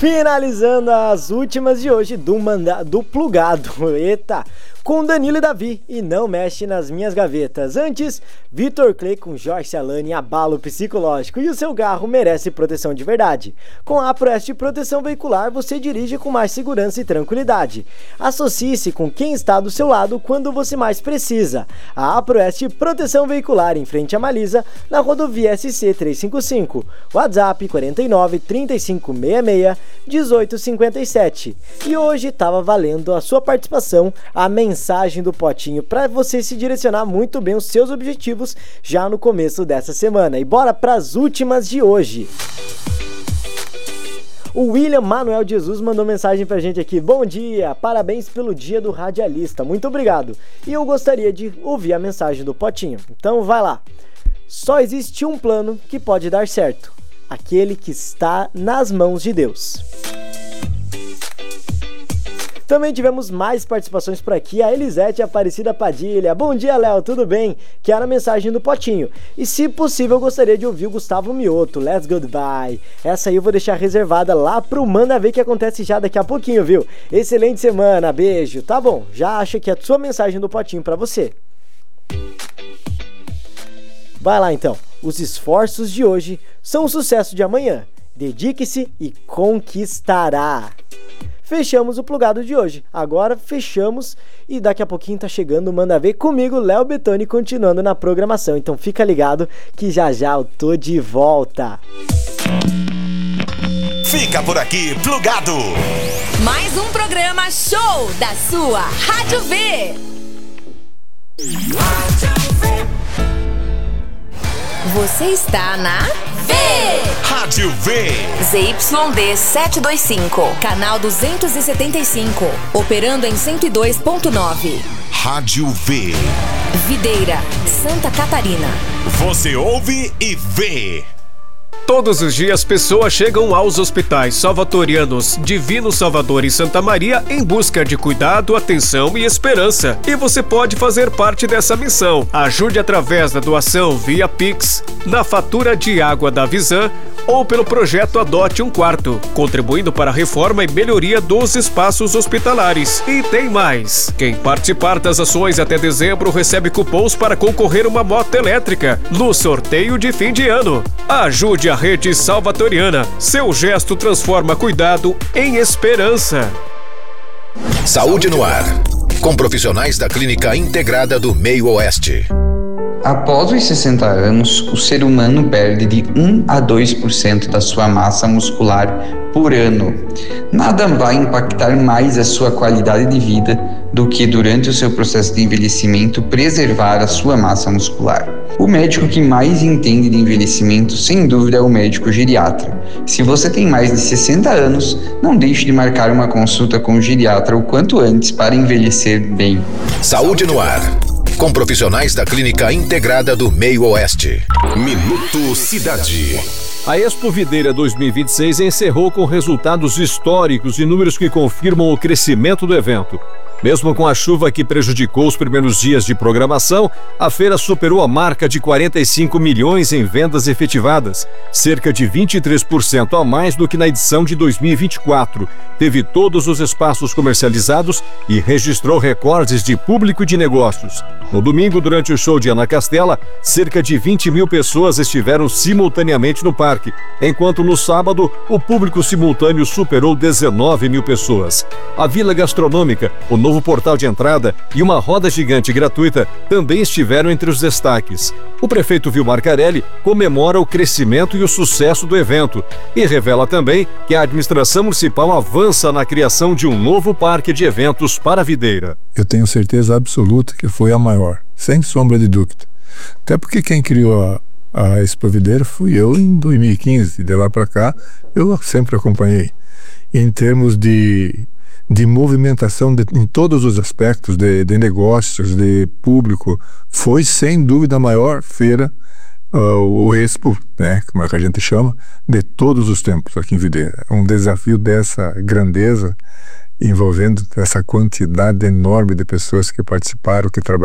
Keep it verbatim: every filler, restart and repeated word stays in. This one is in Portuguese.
Finalizando as últimas de hoje do, manda... do Plugado. Eita! Com Danilo e Davi e Não Mexe nas Minhas Gavetas. Antes, Vitor Clay com Jorge Alane, Abalo Psicológico. E o seu carro merece proteção de verdade. Com a Aproeste Proteção Veicular, você dirige com mais segurança e tranquilidade. Associe-se com quem está do seu lado quando você mais precisa. A Aproeste Proteção Veicular, em frente a Malisa, na rodovia S C trezentos e cinquenta e cinco. WhatsApp quarenta e nove, trinta e cinco, sessenta e seis, dezoito cinquenta e sete. E hoje estava valendo a sua participação, a mensagem do potinho, para você se direcionar muito bem os seus objetivos já no começo dessa semana. E bora para as últimas de hoje. O William Manuel Jesus mandou mensagem pra gente aqui. Bom dia, parabéns pelo dia do radialista, muito obrigado. E eu gostaria de ouvir a mensagem do potinho. Então vai lá. Só existe um plano que pode dar certo, aquele que está nas mãos de Deus. Também tivemos mais participações por aqui, a Elisete Aparecida Padilha. Bom dia, Léo, tudo bem? Quero a mensagem do potinho. E se possível, eu gostaria de ouvir o Gustavo Mioto, Let's Goodbye. Essa aí eu vou deixar reservada lá pro Manda Ver, que acontece já daqui a pouquinho, viu? Excelente semana, beijo. Tá bom, já acho que é a sua mensagem do potinho pra você. Vai lá então, os esforços de hoje são o sucesso de amanhã. Dedique-se e conquistará. Fechamos o plugado de hoje. Agora fechamos e daqui a pouquinho tá chegando o Manda Ver comigo, Léo Bettoni, continuando na programação. Então fica ligado que já já eu tô de volta. Fica por aqui, plugado. Mais um programa show da sua Rádio V. Rádio V. Você está na V. Rádio V. Z Y D setecentos e vinte e cinco, canal duzentos e setenta e cinco, operando em cento e dois ponto nove. Rádio V. Videira, Santa Catarina. Você ouve e vê. Todos os dias, pessoas chegam aos hospitais salvatorianos Divino Salvador e Santa Maria em busca de cuidado, atenção e esperança. E você pode fazer parte dessa missão. Ajude através da doação via Pix, na fatura de água da Visan ou pelo projeto Adote um Quarto, contribuindo para a reforma e melhoria dos espaços hospitalares. E tem mais! Quem participar das ações até dezembro recebe cupons para concorrer uma moto elétrica no sorteio de fim de ano. Ajude a Rede Salvatoriana. Seu gesto transforma cuidado em esperança. Saúde no ar, com profissionais da Clínica Integrada do Meio Oeste. Após os sessenta anos, o ser humano perde de um a dois por cento da sua massa muscular por ano. Nada vai impactar mais a sua qualidade de vida do que, durante o seu processo de envelhecimento, preservar a sua massa muscular. O médico que mais entende de envelhecimento, sem dúvida, é o médico geriatra. Se você tem mais de sessenta anos, não deixe de marcar uma consulta com o geriatra o quanto antes para envelhecer bem. Saúde no ar, com profissionais da Clínica Integrada do Meio Oeste. Minuto Cidade. A Expo Videira dois mil e vinte e seis encerrou com resultados históricos e números que confirmam o crescimento do evento. Mesmo com a chuva que prejudicou os primeiros dias de programação, a feira superou a marca de quarenta e cinco milhões em vendas efetivadas, cerca de vinte e três por cento a mais do que na edição de dois mil e vinte e quatro. Teve todos os espaços comercializados e registrou recordes de público e de negócios. No domingo, durante o show de Ana Castela, cerca de vinte mil pessoas estiveram simultaneamente no parque, enquanto no sábado, o público simultâneo superou dezenove mil pessoas. A Vila Gastronômica, o novo portal de entrada e uma roda gigante gratuita também estiveram entre os destaques. O prefeito Vilmar Carelli comemora o crescimento e o sucesso do evento e revela também que a administração municipal avança na criação de um novo parque de eventos para a Videira. Eu tenho certeza absoluta que foi a maior, sem sombra de dúvida. Até porque quem criou a, a Expo Videira fui eu em dois mil e quinze, de lá para cá eu sempre acompanhei. Em termos de de movimentação de, em todos os aspectos, de, de negócios, de público, foi sem dúvida a maior feira, uh, o Expo, né, como é que a gente chama, de todos os tempos aqui em Videira. Um desafio dessa grandeza, envolvendo essa quantidade enorme de pessoas que participaram, que trabalharam.